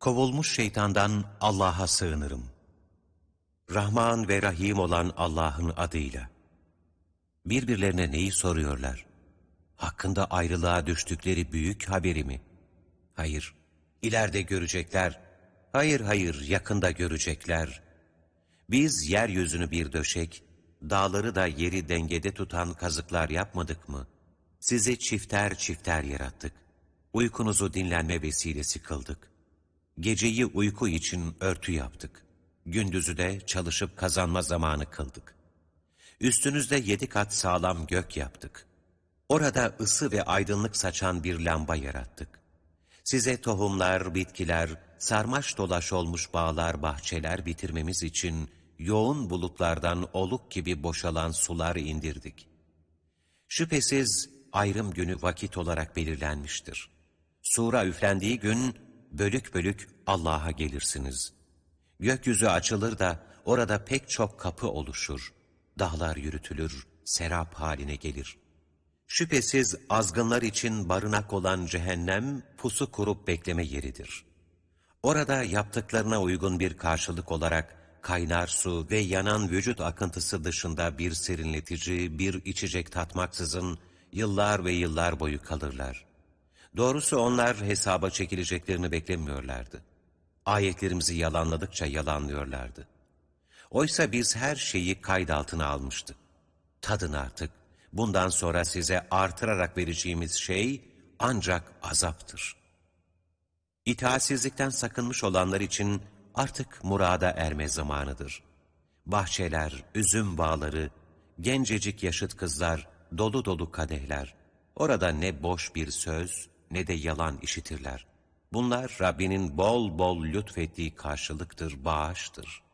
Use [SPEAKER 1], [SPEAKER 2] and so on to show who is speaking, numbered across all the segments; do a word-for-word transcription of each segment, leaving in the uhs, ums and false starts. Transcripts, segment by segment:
[SPEAKER 1] Kovulmuş şeytandan Allah'a sığınırım. Rahman ve Rahim olan Allah'ın adıyla. Birbirlerine neyi soruyorlar? Hakkında ayrılığa düştükleri büyük haberi mi? Hayır, ileride görecekler. Hayır hayır, yakında görecekler. Biz yeryüzünü bir döşek, dağları da yeri dengede tutan kazıklar yapmadık mı? Sizi çifter çifter yarattık. Uykunuzu dinlenme vesilesi kıldık. Geceyi uyku için örtü yaptık. Gündüzü de çalışıp kazanma zamanı kıldık. Üstünüzde yedi kat sağlam gök yaptık. Orada ısı ve aydınlık saçan bir lamba yarattık. Size tohumlar, bitkiler, sarmaş dolaş olmuş bağlar, bahçeler bitirmemiz için yoğun bulutlardan oluk gibi boşalan sular indirdik. Şüphesiz ayrım günü vakit olarak belirlenmiştir. Sura üflendiği gün bölük bölük Allah'a gelirsiniz. Gökyüzü açılır da orada pek çok kapı oluşur. Dağlar yürütülür, serap haline gelir. Şüphesiz azgınlar için barınak olan cehennem pusu kurup bekleme yeridir. Orada yaptıklarına uygun bir karşılık olarak kaynar su ve yanan vücut akıntısı dışında bir serinletici, bir içecek tatmaksızın yıllar ve yıllar boyu kalırlar. Doğrusu onlar hesaba çekileceklerini beklemiyorlardı. Ayetlerimizi yalanladıkça yalanlıyorlardı. Oysa biz her şeyi kayıt altına almıştık. Tadın artık. Bundan sonra size artırarak vereceğimiz şey ancak azaptır. İtaatsizlikten sakınmış olanlar için artık murada erme zamanıdır. Bahçeler, üzüm bağları, gencecik yaşıt kızlar, dolu dolu kadehler. Orada ne boş bir söz ne de yalan işitirler. Bunlar Rabbinin bol bol lütfettiği karşılıktır, bağıştır.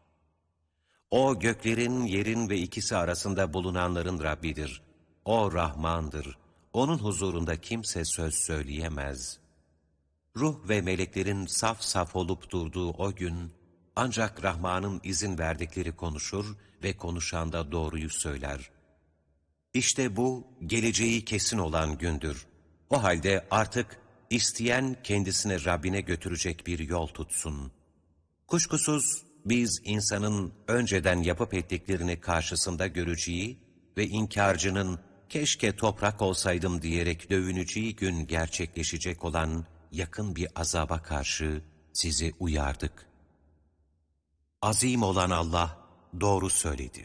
[SPEAKER 1] O göklerin, yerin ve ikisi arasında bulunanların Rabbidir. O Rahmandır. Onun huzurunda kimse söz söyleyemez. Ruh ve meleklerin saf saf olup durduğu o gün, ancak Rahman'ın izin verdikleri konuşur ve konuşan da doğruyu söyler. İşte bu, geleceği kesin olan gündür. O halde artık isteyen kendisine Rabbine götürecek bir yol tutsun. Kuşkusuz biz insanın önceden yapıp ettiklerini karşısında göreceği ve inkarcının keşke toprak olsaydım diyerek dövüneceği gün gerçekleşecek olan yakın bir azaba karşı sizi uyardık. Azim olan Allah doğru söyledi.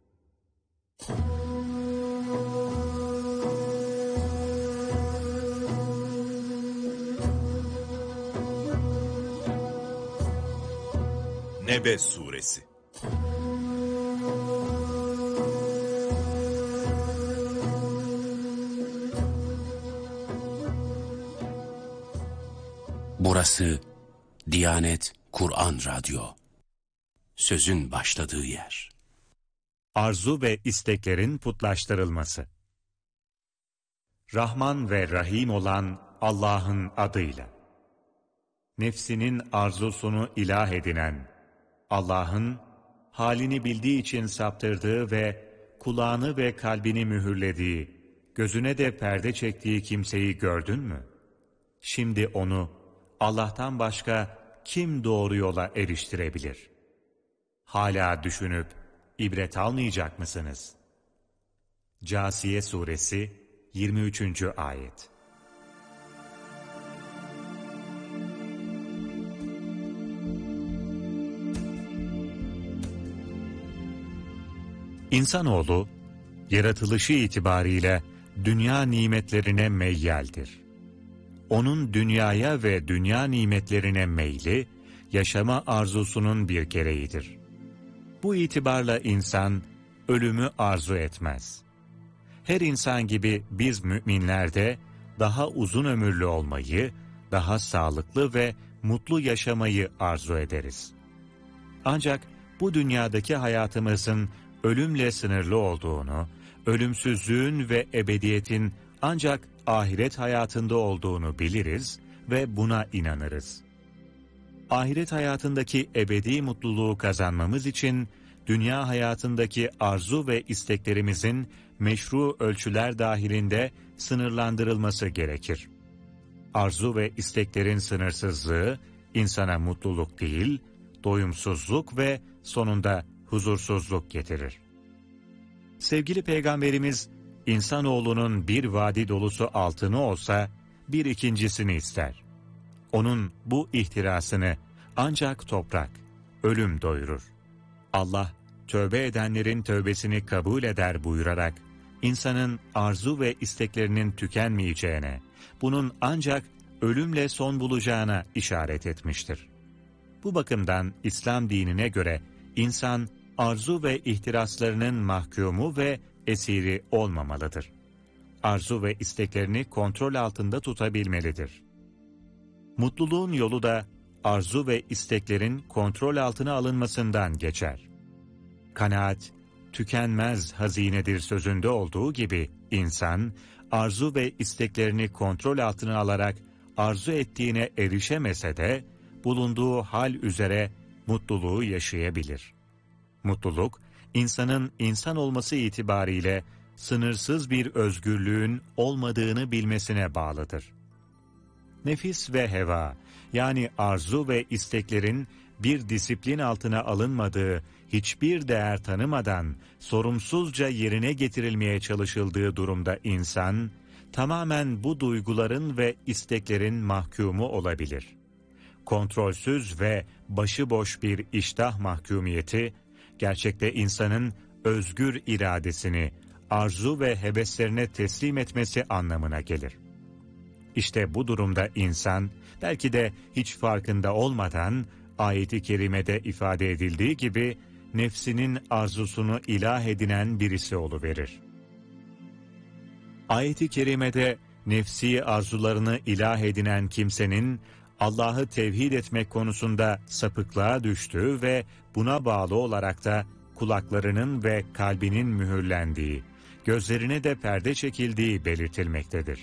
[SPEAKER 2] Nebe Suresi.
[SPEAKER 3] Burası Diyanet Kur'an Radyo. Sözün başladığı yer.
[SPEAKER 4] Arzu ve isteklerin putlaştırılması. Rahman ve Rahim olan Allah'ın adıyla. Nefsinin arzusunu ilah edinen, Allah'ın halini bildiği için saptırdığı ve kulağını ve kalbini mühürlediği, gözüne de perde çektiği kimseyi gördün mü? Şimdi onu Allah'tan başka kim doğru yola eriştirebilir? Hala düşünüp ibret almayacak mısınız? Câsiye Suresi yirmi üçüncü Ayet. İnsanoğlu, yaratılışı itibariyle dünya nimetlerine meyyaldir. Onun dünyaya ve dünya nimetlerine meyli, yaşama arzusunun bir gereğidir. Bu itibarla insan, ölümü arzu etmez. Her insan gibi biz müminler de daha uzun ömürlü olmayı, daha sağlıklı ve mutlu yaşamayı arzu ederiz. Ancak bu dünyadaki hayatımızın ölümle sınırlı olduğunu, ölümsüzlüğün ve ebediyetin ancak ahiret hayatında olduğunu biliriz ve buna inanırız. Ahiret hayatındaki ebedi mutluluğu kazanmamız için, dünya hayatındaki arzu ve isteklerimizin meşru ölçüler dahilinde sınırlandırılması gerekir. Arzu ve isteklerin sınırsızlığı, insana mutluluk değil, doyumsuzluk ve sonunda huzursuzluk getirir. Sevgili Peygamberimiz, insanoğlunun bir vadi dolusu altını olsa bir ikincisini ister. Onun bu ihtirasını ancak toprak, ölüm doyurur. Allah, tövbe edenlerin tövbesini kabul eder buyurarak, insanın arzu ve isteklerinin tükenmeyeceğine, bunun ancak ölümle son bulacağına işaret etmiştir. Bu bakımdan İslam dinine göre insan arzu ve ihtiraslarının mahkumu ve esiri olmamalıdır. Arzu ve isteklerini kontrol altında tutabilmelidir. Mutluluğun yolu da arzu ve isteklerin kontrol altına alınmasından geçer. Kanaat, tükenmez hazinedir sözünde olduğu gibi insan, arzu ve isteklerini kontrol altına alarak arzu ettiğine erişemese de, bulunduğu hal üzere mutluluğu yaşayabilir. Mutluluk, insanın insan olması itibariyle sınırsız bir özgürlüğün olmadığını bilmesine bağlıdır. Nefis ve heva, yani arzu ve isteklerin bir disiplin altına alınmadığı, hiçbir değer tanımadan sorumsuzca yerine getirilmeye çalışıldığı durumda insan, tamamen bu duyguların ve isteklerin mahkumu olabilir. Kontrolsüz ve başıboş bir iştah mahkumiyeti, gerçekte insanın özgür iradesini, arzu ve heveslerine teslim etmesi anlamına gelir. İşte bu durumda insan, belki de hiç farkında olmadan, ayet-i kerimede ifade edildiği gibi, nefsinin arzusunu ilah edinen birisi oluverir. Ayet-i kerimede, nefsi arzularını ilah edinen kimsenin, Allah'ı tevhid etmek konusunda sapıklığa düştüğü ve buna bağlı olarak da kulaklarının ve kalbinin mühürlendiği, gözlerine de perde çekildiği belirtilmektedir.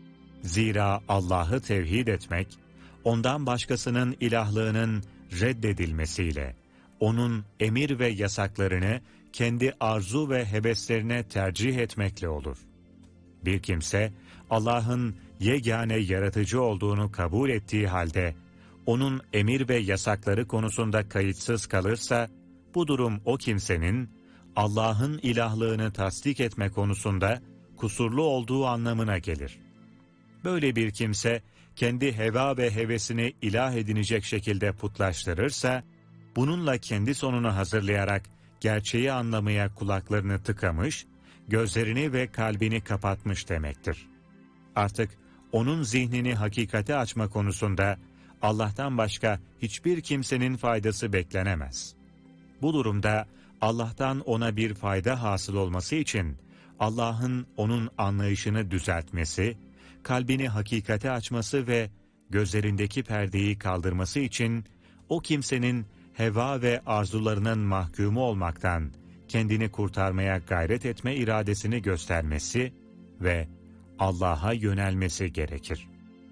[SPEAKER 4] Zira Allah'ı tevhid etmek, ondan başkasının ilahlığının reddedilmesiyle, onun emir ve yasaklarını kendi arzu ve heveslerine tercih etmekle olur. Bir kimse, Allah'ın yegane yaratıcı olduğunu kabul ettiği halde, onun emir ve yasakları konusunda kayıtsız kalırsa, bu durum o kimsenin, Allah'ın ilahlığını tasdik etme konusunda kusurlu olduğu anlamına gelir. Böyle bir kimse, kendi heva ve hevesini ilah edinecek şekilde putlaştırırsa, bununla kendi sonunu hazırlayarak gerçeği anlamaya kulaklarını tıkamış, gözlerini ve kalbini kapatmış demektir. Artık onun zihnini hakikate açma konusunda Allah'tan başka hiçbir kimsenin faydası beklenemez. Bu durumda Allah'tan ona bir fayda hasıl olması için Allah'ın onun anlayışını düzeltmesi, kalbini hakikate açması ve gözlerindeki perdeyi kaldırması için o kimsenin heva ve arzularının mahkumu olmaktan kendini kurtarmaya gayret etme iradesini göstermesi ve Allah'a yönelmesi gerekir.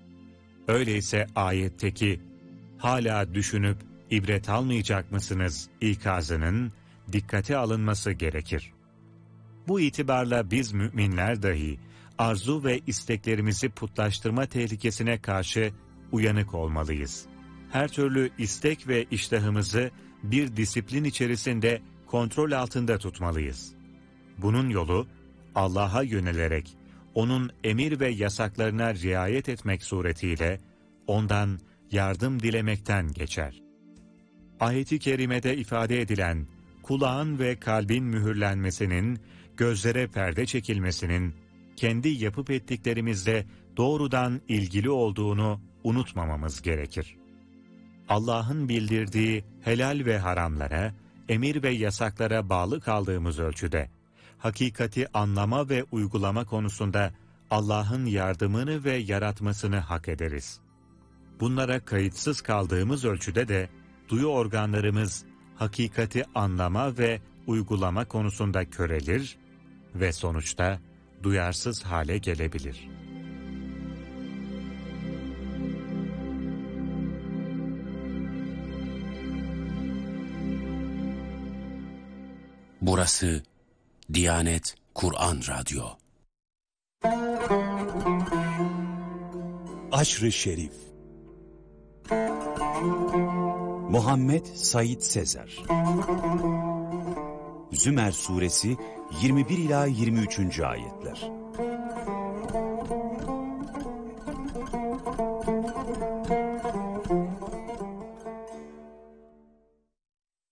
[SPEAKER 4] Öyleyse ayetteki hala düşünüp ibret almayacak mısınız ikazının dikkate alınması gerekir. Bu itibarla biz müminler dahi arzu ve isteklerimizi putlaştırma tehlikesine karşı uyanık olmalıyız. Her türlü istek ve iştahımızı bir disiplin içerisinde kontrol altında tutmalıyız. Bunun yolu Allah'a yönelerek, onun emir ve yasaklarına riayet etmek suretiyle ondan yardım dilemekten geçer. Ayet-i kerimede ifade edilen kulağın ve kalbin mühürlenmesinin, gözlere perde çekilmesinin, kendi yapıp ettiklerimizle doğrudan ilgili olduğunu unutmamamız gerekir. Allah'ın bildirdiği helal ve haramlara, emir ve yasaklara bağlı kaldığımız ölçüde, hakikati anlama ve uygulama konusunda Allah'ın yardımını ve yaratmasını hak ederiz. Bunlara kayıtsız kaldığımız ölçüde de, duyu organlarımız hakikati anlama ve uygulama konusunda körelir ve sonuçta duyarsız hale gelebilir.
[SPEAKER 3] Burası Diyanet Kur'an Radyo.
[SPEAKER 2] Aşr-ı Şerif. Muhammed Said Sezer. Zümer Suresi yirmi bir ila yirmi üçüncü ayetler.